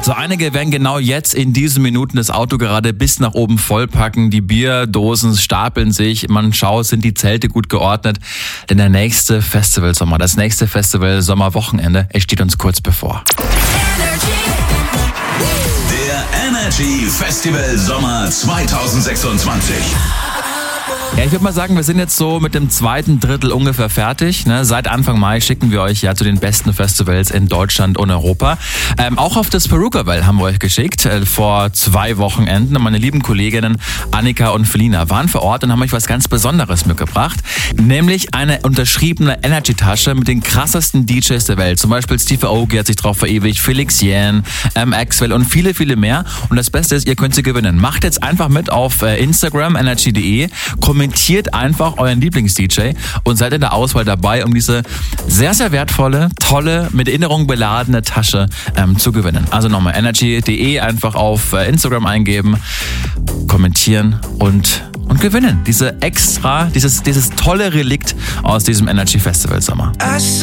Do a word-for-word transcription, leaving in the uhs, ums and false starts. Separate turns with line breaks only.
So einige werden genau jetzt in diesen Minuten das Auto gerade bis nach oben vollpacken. Die Bierdosen stapeln sich. Man schaut, sind die Zelte gut geordnet. Denn der nächste Festivalsommer, das nächste Festival Sommerwochenende, es steht uns kurz bevor.
Der Energy Festival Sommer zwanzig sechsundzwanzig.
Ja, ich würde mal sagen, wir sind jetzt so mit dem zweiten Drittel ungefähr fertig. Ne? Seit Anfang Mai schicken wir euch ja zu den besten Festivals in Deutschland und Europa. Ähm, auch auf das Perukaville haben wir euch geschickt, äh, vor zwei Wochenenden. Und meine lieben Kolleginnen Annika und Felina waren vor Ort und haben euch was ganz Besonderes mitgebracht. Nämlich eine unterschriebene Energy-Tasche mit den krassesten D Js der Welt. Zum Beispiel Steve Aoki hat sich drauf verewigt, Felix Jähn, ähm, Axwell und viele, viele mehr. Und das Beste ist, ihr könnt sie gewinnen. Macht jetzt einfach mit auf äh, Instagram, energy punkt de, kommentiert einfach euren Lieblings-D J und seid in der Auswahl dabei, um diese sehr, sehr wertvolle, tolle, mit Erinnerung beladene Tasche ähm, zu gewinnen. Also nochmal energy punkt de einfach auf äh, Instagram eingeben, kommentieren und, und gewinnen. Diese extra, dieses, dieses tolle Relikt aus diesem Energy Festival Sommer.